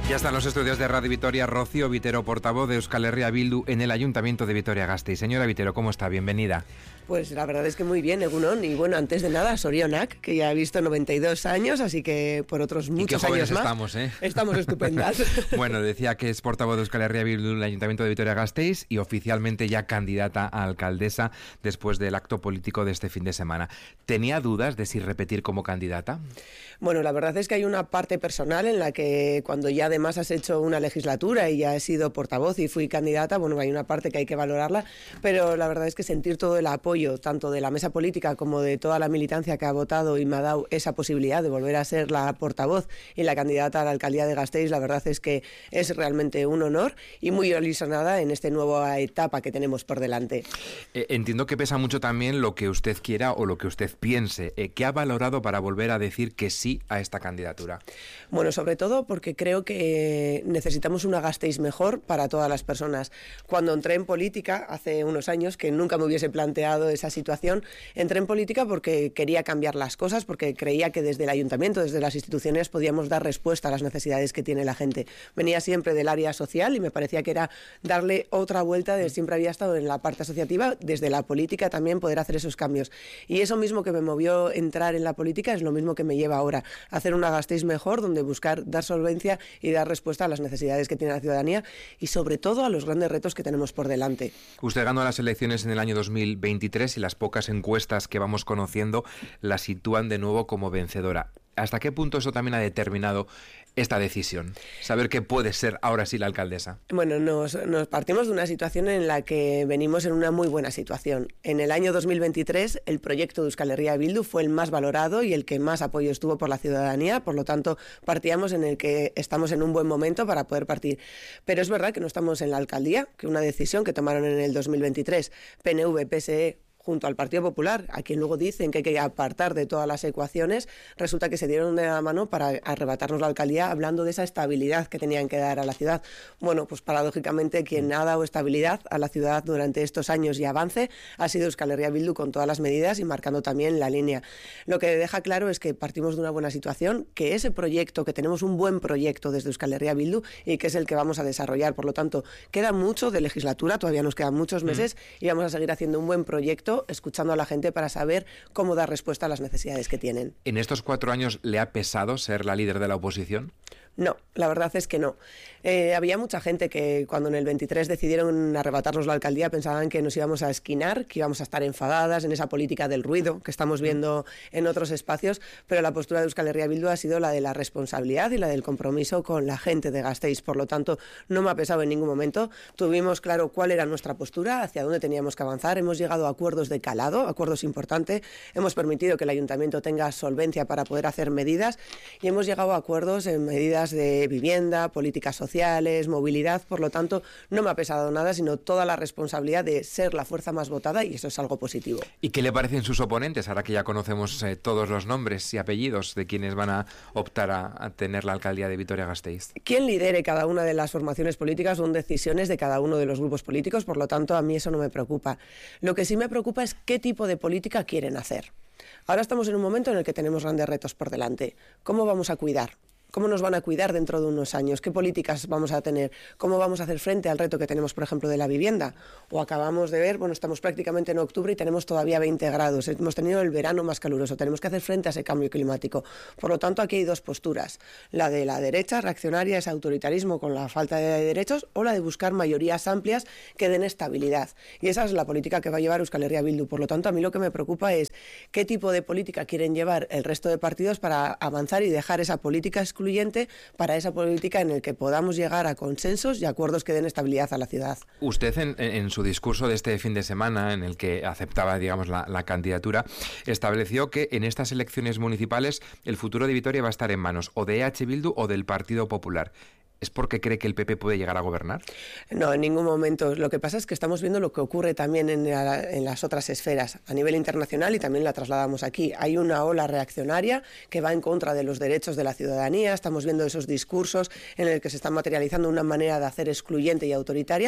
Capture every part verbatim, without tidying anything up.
Ya están los estudios de Radio Vitoria. Rocío Vitero, portavoz de Euskal Herria Bildu en el Ayuntamiento de Vitoria-Gasteiz. Señora Vitero, ¿cómo está? Bienvenida. Pues la verdad es que muy bien, Egunon. Y bueno, antes de nada, Sorionak, que ya ha visto noventa y dos años, así que por otros muchos años más. Estamos, ¿eh? Estamos estupendas. Bueno, decía que es portavoz de Euskal Herria Bildu en el Ayuntamiento de Vitoria-Gasteiz y oficialmente ya candidata a alcaldesa después del acto político de este fin de semana. ¿Tenía dudas de si repetir como candidata? Bueno, la verdad es que hay una parte personal en la que cuando ya además has hecho una legislatura y ya he sido portavoz y fui candidata, bueno, hay una parte que hay que valorarla, pero la verdad es que sentir todo el apoyo, tanto de la mesa política como de toda la militancia que ha votado y me ha dado esa posibilidad de volver a ser la portavoz y la candidata a la alcaldía de Gasteiz, la verdad es que es realmente un honor y muy ilusionada en esta nueva etapa que tenemos por delante. Eh, entiendo que pesa mucho también lo que usted quiera o lo que usted piense. Eh, ¿Qué ha valorado para volver a decir que sí a esta candidatura? Bueno, sobre todo porque creo que necesitamos una Gasteiz mejor para todas las personas. Cuando entré en política, hace unos años, que nunca me hubiese planteado esa situación, entré en política porque quería cambiar las cosas, porque creía que desde el ayuntamiento, desde las instituciones, podíamos dar respuesta a las necesidades que tiene la gente. Venía siempre del área social y me parecía que era darle otra vuelta, de siempre había estado en la parte asociativa, desde la política también poder hacer esos cambios. Y eso mismo que me movió entrar en la política es lo mismo que me lleva ahora, hacer una Gasteiz mejor, donde buscar dar solvencia y dar respuesta a las necesidades que tiene la ciudadanía y sobre todo a los grandes retos que tenemos por delante. Usted ganó las elecciones en el año dos mil veintitrés y las pocas encuestas que vamos conociendo la sitúan de nuevo como vencedora. ¿Hasta qué punto eso también ha determinado esta decisión? Saber que puede ser ahora sí la alcaldesa. Bueno, nos, nos partimos de una situación en la que venimos en una muy buena situación. En el año dos mil veintitrés el proyecto de Euskal Herria Bildu fue el más valorado y el que más apoyo estuvo por la ciudadanía, por lo tanto partíamos en el que estamos en un buen momento para poder partir. Pero es verdad que no estamos en la alcaldía, que una decisión que tomaron en el dos mil veintitrés P N V, P S E junto al Partido Popular, a quien luego dicen que hay que apartar de todas las ecuaciones, resulta que se dieron de la mano para arrebatarnos la alcaldía hablando de esa estabilidad que tenían que dar a la ciudad. Bueno, pues paradójicamente quien ha dado estabilidad a la ciudad durante estos años y avance ha sido Euskal Herria Bildu con todas las medidas y marcando también la línea. Lo que deja claro es que partimos de una buena situación, que ese proyecto, que tenemos un buen proyecto desde Euskal Herria Bildu y que es el que vamos a desarrollar. Por lo tanto, queda mucho de legislatura, todavía nos quedan muchos meses mm. y vamos a seguir haciendo un buen proyecto, escuchando a la gente para saber cómo dar respuesta a las necesidades que tienen. ¿En estos cuatro años le ha pesado ser la líder de la oposición? No, la verdad es que no. Eh, había mucha gente que cuando en el veintitrés decidieron arrebatarnos la alcaldía pensaban que nos íbamos a esquinar, que íbamos a estar enfadadas en esa política del ruido que estamos viendo en otros espacios, pero la postura de Euskal Herria Bildu ha sido la de la responsabilidad y la del compromiso con la gente de Gasteiz. Por lo tanto, no me ha pesado en ningún momento. Tuvimos claro cuál era nuestra postura, hacia dónde teníamos que avanzar. Hemos llegado a acuerdos de calado, acuerdos importantes. Hemos permitido que el ayuntamiento tenga solvencia para poder hacer medidas y hemos llegado a acuerdos en medidas de vivienda, políticas sociales, movilidad. Por lo tanto, no me ha pesado nada, sino toda la responsabilidad de ser la fuerza más votada y eso es algo positivo. ¿Y qué le parecen sus oponentes, ahora que ya conocemos eh, todos los nombres y apellidos de quienes van a optar a, a tener la alcaldía de Vitoria-Gasteiz? Quien lidere cada una de las formaciones políticas son decisiones de cada uno de los grupos políticos, por lo tanto, a mí eso no me preocupa. Lo que sí me preocupa es qué tipo de política quieren hacer. Ahora estamos en un momento en el que tenemos grandes retos por delante. ¿Cómo vamos a cuidar? ¿Cómo nos van a cuidar dentro de unos años? ¿Qué políticas vamos a tener? ¿Cómo vamos a hacer frente al reto que tenemos, por ejemplo, de la vivienda? O acabamos de ver, bueno, estamos prácticamente en octubre y tenemos todavía veinte grados. Hemos tenido el verano más caluroso. Tenemos que hacer frente a ese cambio climático. Por lo tanto, aquí hay dos posturas. La de la derecha, reaccionaria, ese autoritarismo con la falta de derechos, o la de buscar mayorías amplias que den estabilidad. Y esa es la política que va a llevar Euskal Herria Bildu. Por lo tanto, a mí lo que me preocupa es qué tipo de política quieren llevar el resto de partidos para avanzar y dejar esa política excluyente para esa política en el que podamos llegar a consensos y acuerdos que den estabilidad a la ciudad. Usted en, en su discurso de este fin de semana, en el que aceptaba, digamos, la, la candidatura, estableció que en estas elecciones municipales el futuro de Vitoria va a estar en manos o de E H Bildu o del Partido Popular. ¿Es porque cree que el P P puede llegar a gobernar? No, en ningún momento. Lo que pasa es que estamos viendo lo que ocurre también en, la, en las otras esferas, a nivel internacional, y también la trasladamos aquí. Hay una ola reaccionaria que va en contra de los derechos de la ciudadanía. Estamos viendo esos discursos en el que se está materializando una manera de hacer excluyente y autoritaria.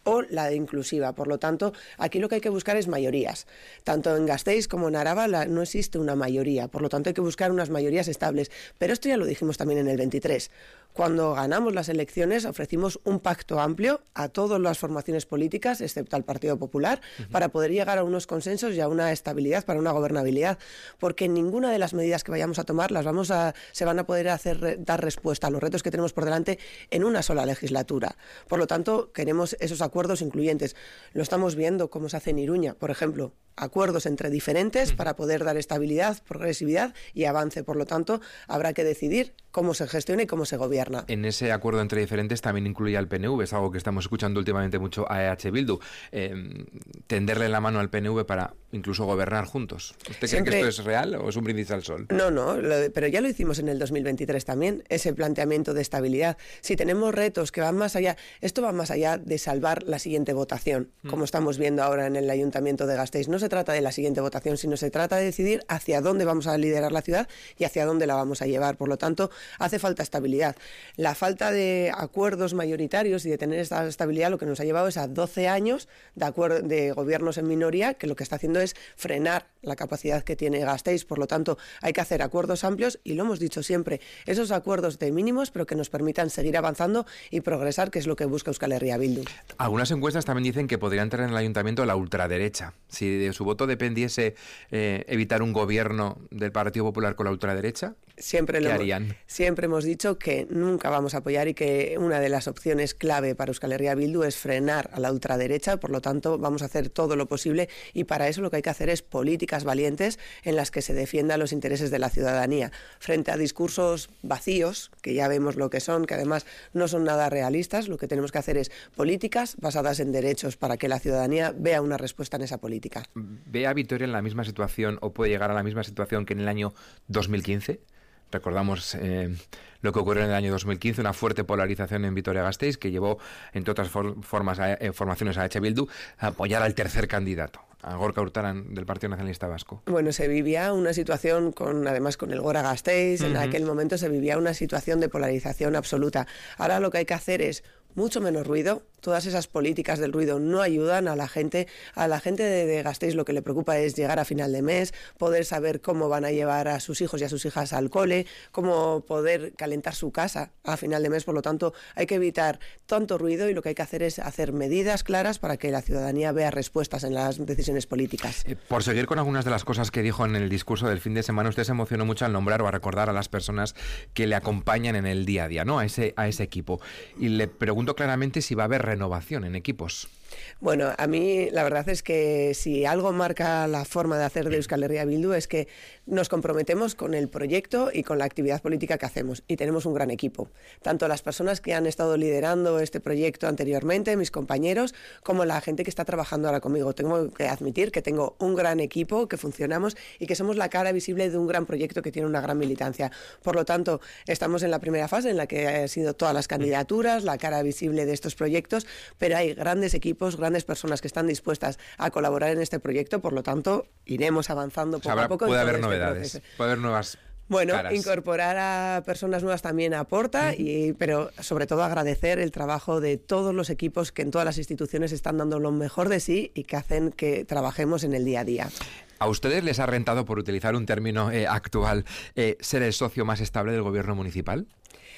o la de inclusiva. Por lo tanto, aquí lo que hay que buscar es mayorías. Tanto en Gasteiz como en Araba la, no existe una mayoría, por lo tanto hay que buscar unas mayorías estables. Pero esto ya lo dijimos también en el veintitrés. Cuando ganamos las elecciones ofrecimos un pacto amplio a todas las formaciones políticas, excepto al Partido Popular, uh-huh. para poder llegar a unos consensos y a una estabilidad, para una gobernabilidad, porque ninguna de las medidas que vayamos a tomar las vamos a, se van a poder hacer dar respuesta a los retos que tenemos por delante en una sola legislatura. Por lo tanto, queremos esos acuerdos incluyentes. Lo estamos viendo cómo se hace en Iruña, por ejemplo, acuerdos entre diferentes uh-huh. para poder dar estabilidad, progresividad y avance. Por lo tanto, habrá que decidir cómo se gestiona y cómo se gobierna. En ese acuerdo entre diferentes también incluye al P N V, es algo que estamos escuchando últimamente mucho a E H Bildu, eh, tenderle la mano al P N V para incluso gobernar juntos. ¿Usted Siempre... cree que esto es real o es un brindis al sol? No, no, lo, pero ya lo hicimos en el dos mil veintitrés también, ese planteamiento de estabilidad. Si tenemos retos que van más allá, esto va más allá de salvar la siguiente votación, mm. como estamos viendo ahora en el Ayuntamiento de Gasteiz. No se trata de la siguiente votación, sino se trata de decidir hacia dónde vamos a liderar la ciudad y hacia dónde la vamos a llevar. Por lo tanto, hace falta estabilidad. La falta de acuerdos mayoritarios y de tener esta estabilidad lo que nos ha llevado es a doce años de, acuerdo, de gobiernos en minoría, que lo que está haciendo es frenar la capacidad que tiene Gasteiz. Por lo tanto, hay que hacer acuerdos amplios y lo hemos dicho siempre, esos acuerdos de mínimos, pero que nos permitan seguir avanzando y progresar, que es lo que busca Euskal Herria Bildu. Algunas encuestas también dicen que podría entrar en el ayuntamiento la ultraderecha. Si de su voto dependiese eh, evitar un gobierno del Partido Popular con la ultraderecha, siempre ¿qué lo, harían? Siempre hemos dicho que nunca vamos a apoyar y que una de las opciones clave para Euskal Herria Bildu es frenar a la ultraderecha. Por lo tanto, vamos a hacer todo lo posible y para eso lo que hay que hacer es políticas valientes en las que se defiendan los intereses de la ciudadanía frente a discursos vacíos, que ya vemos lo que son, que además no son nada realistas. Lo que tenemos que hacer es políticas basadas en derechos para que la ciudadanía vea una respuesta en esa política. ¿Ve a Vitoria en la misma situación o puede llegar a la misma situación que en el año dos mil quince? Recordamos eh, lo que ocurrió en el año dos mil quince, una fuerte polarización en Vitoria-Gasteiz que llevó, entre otras for- formas, a, eh, formaciones a E H Bildu a apoyar al tercer candidato, a Gorka Urtaran del Partido Nacionalista Vasco. Bueno, se vivía una situación, con además con el Gora Gasteiz, uh-huh. en aquel momento se vivía una situación de polarización absoluta. Ahora lo que hay que hacer es mucho menos ruido. Todas esas políticas del ruido no ayudan a la gente. A la gente de, de Gasteiz lo que le preocupa es llegar a final de mes, poder saber cómo van a llevar a sus hijos y a sus hijas al cole, cómo poder calentar su casa a final de mes. Por lo tanto, hay que evitar tanto ruido y lo que hay que hacer es hacer medidas claras para que la ciudadanía vea respuestas en las decisiones políticas. Eh, por seguir con algunas de las cosas que dijo en el discurso del fin de semana, usted se emocionó mucho al nombrar o a recordar a las personas que le acompañan en el día a día, ¿no? A ese, a ese equipo. Y le pregunto claramente si va a haber renovación en equipos. Bueno, a mí la verdad es que si algo marca la forma de hacer de Euskal Herria Bildu es que nos comprometemos con el proyecto y con la actividad política que hacemos y tenemos un gran equipo. Tanto las personas que han estado liderando este proyecto anteriormente, mis compañeros, como la gente que está trabajando ahora conmigo. Tengo que admitir que tengo un gran equipo, que funcionamos y que somos la cara visible de un gran proyecto que tiene una gran militancia. Por lo tanto, estamos en la primera fase en la que han sido todas las candidaturas, la cara visible de estos proyectos, pero hay grandes equipos, grandes personas que están dispuestas a colaborar en este proyecto, por lo tanto, iremos avanzando poco o sea, a poco. Puede haber este novedades, proceso. puede haber nuevas Bueno, caras. Incorporar a personas nuevas también aporta, uh-huh. y, pero sobre todo agradecer el trabajo de todos los equipos que en todas las instituciones están dando lo mejor de sí y que hacen que trabajemos en el día a día. ¿A ustedes les ha rentado, por utilizar un término eh, actual, eh, ser el socio más estable del gobierno municipal?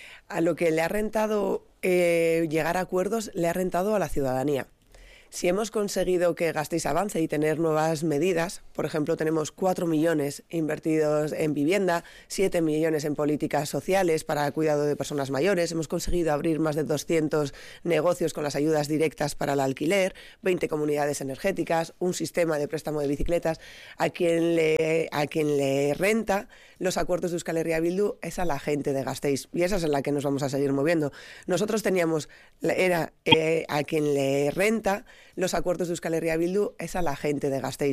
A lo que le ha rentado eh, llegar a acuerdos, le ha rentado a la ciudadanía. Si hemos conseguido que Gasteiz avance y tener nuevas medidas, por ejemplo, tenemos cuatro millones invertidos en vivienda, siete millones en políticas sociales para cuidado de personas mayores, hemos conseguido abrir más de doscientos negocios con las ayudas directas para el alquiler, veinte comunidades energéticas, un sistema de préstamo de bicicletas. A quien le, a quien le renta los acuerdos de Euskal Herria Bildu es a la gente de Gasteiz y esa es en la que nos vamos a seguir moviendo. Nosotros teníamos, era eh, a quien le renta los acuerdos de Euskal Herria Bildu es a la gente de Gasteiz.